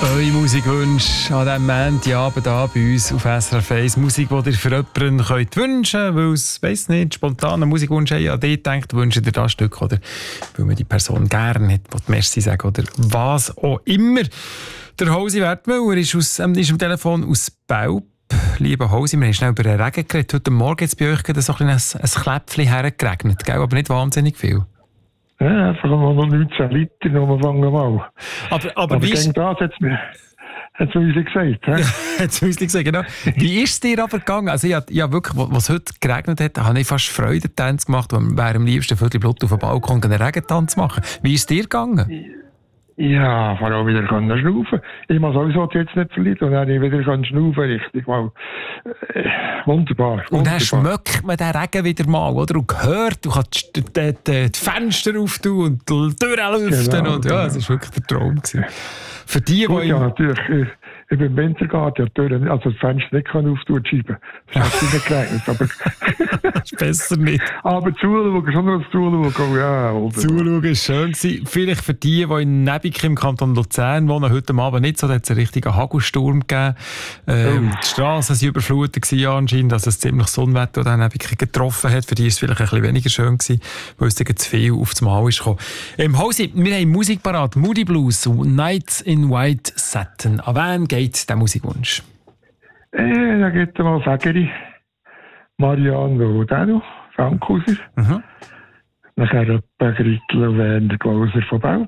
Eure Musikwünsche an diesem Montagabend hier bei uns auf SRF 1. Musik, die ihr für jemanden könnt wünschen könnt, weil es, weiss nicht, spontanen Musikwunsch haben, an dich denkt, wünscht ihr das Stück, oder weil man die Person gerne hat, will Merci sagen, oder was auch immer. Der Hosi Wertmüller ist am Telefon aus Belp. Lieber Hosi, wir haben schnell über den Regen geredet. Heute Morgen hat es bei euch so ein Kläpfchen hergeregnet, gell? Aber nicht wahnsinnig viel. Ja, einfach noch 19 Liter noch fangen mal. Aber wie ist das hat es uns gesagt. Ja, hat es uns gesagt, genau. Wie ist es dir aber gegangen? Also ich habe wirklich, was heute geregnet hat, habe ich fast Freudentanz gemacht, und wäre am liebsten für die Blut auf dem Balkon einen Regentanz machen. Wie ist es dir gegangen? Ja, vor allem wieder schnaufen. Ich muss sowieso jetzt nicht verlieren und dann wieder schnaufen, richtig mal. Wunderbar. Und dann schmeckt man den Regen wieder mal, oder? Und hört, du kannst die Fenster auftun und die Türen lüften. Genau, und ja, das war wirklich der Traum gewesen. Für die, gut, ja, natürlich. Ich bin im Wintergarten, die Türen, also das Fenster nicht auftun, die Scheibe. Das hat nicht geregnet, aber... Das ist besser nicht. Aber zuschauen, schon noch zuschauen, ja. Zuschauen war schön gewesen. Vielleicht für die in Nebik im Kanton Luzern wohnen, heute Abend nicht so, da hat es einen richtigen Hagelsturm gegeben. Die Strassen waren überflutet gewesen, anscheinend, dass es ziemlich Sonnenwetter dann Nebik getroffen hat. Für die war es vielleicht ein bisschen weniger schön gewesen, weil es zu viel auf das Mal ist gekommen. Hosi, wir haben Musik parat. Moody Blues und Nights in White Satin. An wen geht der Musikwunsch? Da geht mal Fägeri, Marianne Rodano, Frankhauser. Nachher Grittel und Werner Glauser von Belp.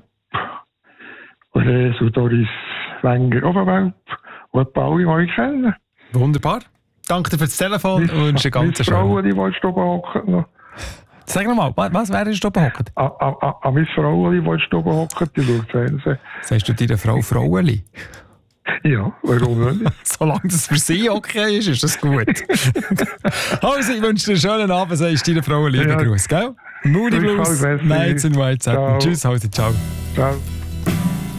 Und Resu Doris Wenger auch von Belp. Und etwa alle, die ich kenne. Wunderbar. Danke dir für das Telefon und wünsche einen ganz schönen... Frauen, die oben hocken noch. Sag nochmal, was wäre denn oben hocken? An meine Frauen, die oben hocken, die schaut Fernsehen. Sagst du deiner Frau Frauenli? Ja, warum nicht? Solange das für sie okay ist das gut. Also, ich wünsche dir einen schönen Abend, sagst deiner Frau einen lieben Gruß, gell? Moody Blues, Nights in White Satin. Tschüss, Hausi, ciao. Ciao.